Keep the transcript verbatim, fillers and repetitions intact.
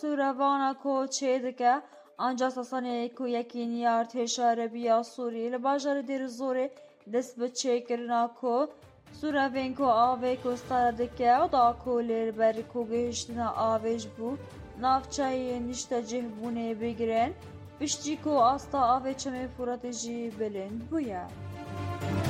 سوورەڤانە کۆچێ دەکە ئەنجا سەسەنەیەک و یەکینی ارتێشە عەرەبیە سووری لە باژارە دێرەزۆرێ دەست بە چێکردنا کۆ سوورەڤên ku avê kostara dike û da ku lêber ku gihîştina avê ji bo navçeyên niştecihbûnê bigrin piştî ku asta avê çemê Furatê jî bilind bûye.